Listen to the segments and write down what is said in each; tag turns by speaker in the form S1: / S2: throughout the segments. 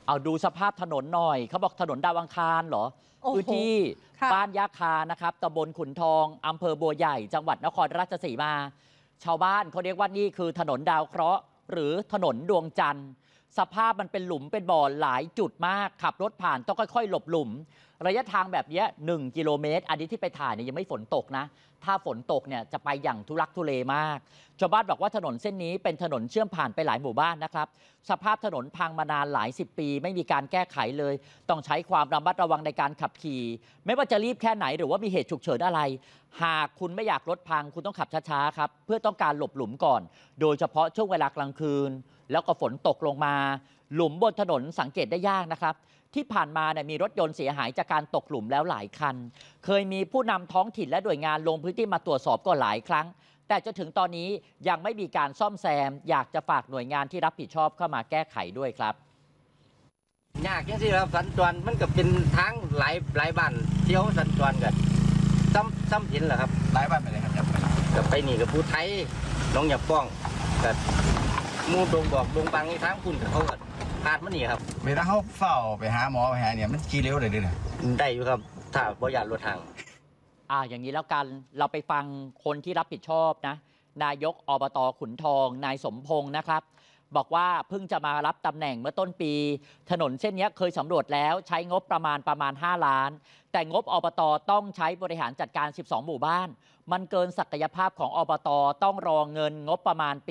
S1: เอาดูสภาพถนนหน่อยเขาบอกถนนดาวอังคารเหรอพื้นที่บ้านยะคานะครับตำบลขุนทองอำเภอบัวใหญ่จังหวัดนครราชสีมาชาวบ้านเขาเรียกว่านี่คือถนนดาวเคราะห์หรือถนนดวงจันทร์สภาพมันเป็นหลุมเป็นบ่อหลายจุดมากขับรถผ่านต้องค่อยๆหลบหลุมระยะทางแบบนี้1 กิโลเมตรอันนี้ที่ไปถ่ายเนี่ยยังไม่ฝนตกนะถ้าฝนตกเนี่ยจะไปอย่างทุลักทุเลมากชาวบ้านบอกว่าถนนเส้นนี้เป็นถนนเชื่อมผ่านไปหลายหมู่บ้านนะครับสภาพถนนพังมานานหลาย10 ปีไม่มีการแก้ไขเลยต้องใช้ความระมัดระวังในการขับขี่ไม่ว่าจะรีบแค่ไหนหรือว่ามีเหตุฉุกเฉินอะไรหากคุณไม่อยากรถพังคุณต้องขับช้าๆครับเพื่อต้องการหลบหลุมก่อนโดยเฉพาะช่วงเวลากลางคืนแล้วก็ฝนตกลงมาหลุมบนถนนสังเกตได้ยากนะครับที่ผ่านมาเนี่ยมีรถยนต์เสียหายจากการตกหลุมแล้วหลายคันเคยมีผู้นำท้องถิ่นและหน่วยงานลงพื้นที่มาตรวจสอบก็หลายครั้งแต่จนถึงตอนนี้ยังไม่มีการซ่อมแซมอยากจะฝากหน่วยงานที่รับผิดชอบเข้ามาแก้ไขด้วยครับ
S2: ยากจริงๆครับสัญจรมันก็เป็นทางหลายบ้านเที่ยวสัญจรกันซ้ำหินเหรอครับหลายบ้านไปเลยครับกับไปนี่กับผู้ไทยน้องหยับป้องกับมูดงบอกดงบางในทางคุณกับเขาก็พาดมันนี่ครับ
S3: เวลาเขาเฝ้าไปหาหมอไปหาเนี่ยมันขี่เร็วเลยด้วย
S2: ได้อยู่ครับถ้าบ่อยากรถทาง
S1: อย่างนี้แล้วกันเราไปฟังคนที่รับผิดชอบนะนายกอบต.ขุนทองนายสมพงศ์นะครับบอกว่าเพิ่งจะมารับตำแหน่งเมื่อต้นปีถนนเส้นนี้เคยสำรวจแล้วใช้งบประมาณ5 ล้านแต่งบอบต.ต้องใช้บริหารจัดการ12 หมู่บ้านมันเกินศักยภาพของอบต.ต้องรอเงินงบประมาณปี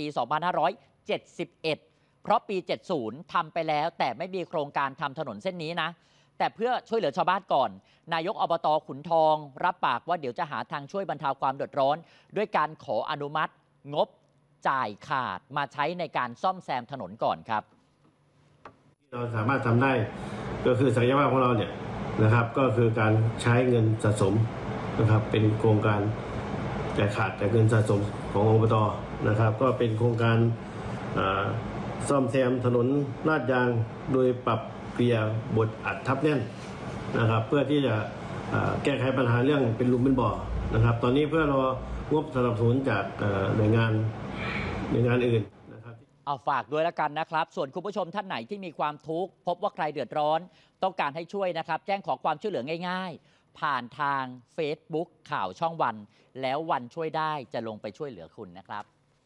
S1: 2571เพราะปี 70 ทำไปแล้วแต่ไม่มีโครงการทำถนนเส้นนี้นะแต่เพื่อช่วยเหลือชาวบ้านก่อนนายกอบต.ขุนทองรับปากว่าเดี๋ยวจะหาทางช่วยบรรเทาความเดือดร้อนด้วยการขออนุมัติงบจ่ายขาดมาใช้ในการซ่อมแซมถนนก่อนครับ
S4: เราสามารถทำได้ก็คือศักยภาพของเราเนี่ยนะครับก็คือการใช้เงินสะสมนะครับเป็นโครงการจ่ายขาดจากเงินสะสมของอบต.นะครับก็เป็นโครงการซ่อมแซมถนนลาดยางโดยปรับเกลียบดอัดทับแน่นนะครับเพื่อที่จะแก้ไขปัญหาเรื่องเป็นหลุมเป็นบ่อนะครับตอนนี้เพื่อรองบสนับสนุนจากหน่วยงานอื่นนะครับ
S1: เอาฝากด้วยแล้วกันนะครับส่วนคุณผู้ชมท่านไหนที่มีความทุกข์พบว่าใครเดือดร้อนต้องการให้ช่วยนะครับแจ้งขอความช่วยเหลือง่ายๆผ่านทาง Facebook ข่าวช่องวันแล้ววันช่วยได้จะลงไปช่วยเหลือคุณนะครับ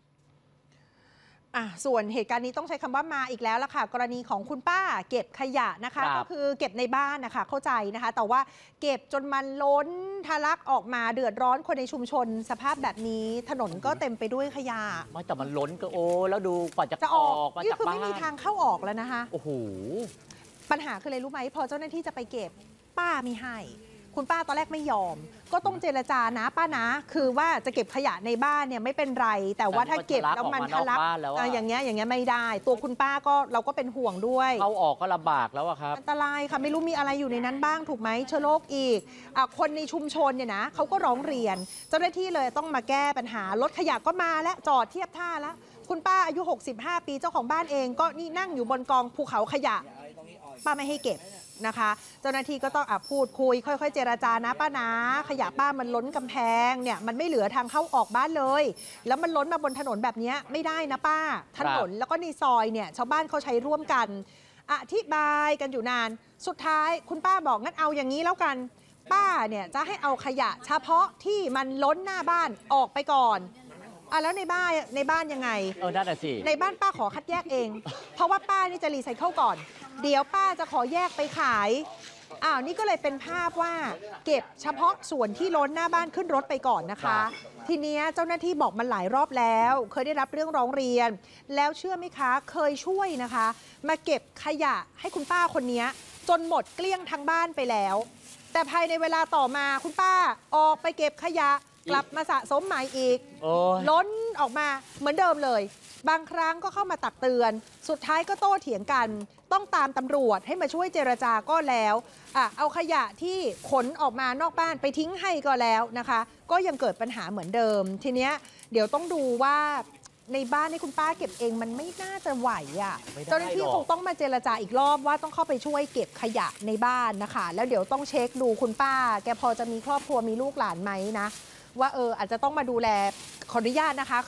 S5: ส่วนเหตุการณ์นี้ต้องใช้คำว่ามาอีกแล้วล่ะค่ะกรณีของคุณป้าเก็บขยะนะคะก็คือเก็บในบ้านนะคะเข้าใจนะคะแต่ว่าเก็บจนมันล้นทะลักออกมาเดือดร้อนคนในชุมชนสภาพแบบนี้ถนนก็เต็มไปด้วยขยะ
S1: ไม่แต่มันล้นก็แล้วดูกว่าจะออก
S5: นี่คือไม่มีทางเข้าออกแล้วนะคะ
S1: โอ้โห
S5: ปัญหาคืออะไรรู้ไหมพอเจ้าหน้าที่จะไปเก็บป้าไม่ให้คุณป้าตอนแรกไม่ยอมก็ต้องเจรจานะป้านะคือว่าจะเก็บขยะในบ้านเนี่ยไม่เป็นไรแต่ว่าถ้าเก็บแล้วมันทะลักอย่างเงี้ยไม่ได้ตัวคุณป้าก็เราก็เป็นห่วงด้วย
S1: เข้าออกก็ลำบากแล้วครับ
S5: อันตรายค่ะไม่รู้มีอะไรอยู่ในนั้นบ้างถูกไหมเชื้อโรคอีกคนในชุมชนเนี่ยนะเขาก็ร้องเรียนเจ้าหน้าที่เลยต้องมาแก้ปัญหารถขยะก็มาและจอดเทียบท่าแล้วคุณป้าอายุ65 ปีเจ้าของบ้านเองก็นี่นั่งอยู่บนกองภูเขาขยะป้าไม่ให้เก็บนะคะเจ้าหน้าที่ก็ต้องพูดคุยค่อยๆเจรจานะป้านะขยะป้ามันล้นกำแพงเนี่ยมันไม่เหลือทางเข้าออกบ้านเลยแล้วมันล้นมาบนถนนแบบนี้ไม่ได้นะป้าถนนแล้วก็ในซอยเนี่ยชาวบ้านเขาใช้ร่วมกันอธิบายกันอยู่นานสุดท้ายคุณป้าบอกงั้นเอาอย่างนี้แล้วกันป้าเนี่ยจะให้เอาขยะเฉพาะที่มันล้นหน้าบ้านออกไปก่อนแล้วในบ้านยังไง
S1: นั่นแหละสิ
S5: ในบ้านป้าขอคัดแยกเองเพราะว่าป้านี่จะรีไซเคิลก่อนเดี๋ยวป้าจะขอแยกไปขายนี่ก็เลยเป็นภาพว่าเก็บเฉพาะส่วนที่ล้นหน้าบ้านขึ้นรถไปก่อนนะคะทีนี้เจ้าหน้าที่บอกมันหลายรอบแล้วเคยได้รับเรื่องร้องเรียนแล้วเชื่อไหมคะเคยช่วยนะคะมาเก็บขยะให้คุณป้าคนนี้จนหมดเกลี้ยงทั้งบ้านไปแล้วแต่ภายในเวลาต่อมาคุณป้าออกไปเก็บขยะกลับมาสะสมใหม่อีกล้นออกมาเหมือนเดิมเลยบางครั้งก็เข้ามาตักเตือนสุดท้ายก็โต้เถียงกันต้องตามตำรวจให้มาช่วยเจรจาก็แล้วเอาขยะที่ขนออกมานอกบ้านไปทิ้งให้ก็แล้วนะคะก็ยังเกิดปัญหาเหมือนเดิมทีเนี้ยเดี๋ยวต้องดูว่าในบ้านที่คุณป้าเก็บเองมันไม่น่าจะไหวเจ้าหน้าที่คงต้องมาเจรจาอีกรอบว่าต้องเข้าไปช่วยเก็บขยะในบ้านนะคะแล้วเดี๋ยวต้องเช็คดูคุณป้าแกพอจะมีครอบครัวมีลูกหลานไหมนะว่าอาจจะต้องมาดูแลขออนุญาตนะคะ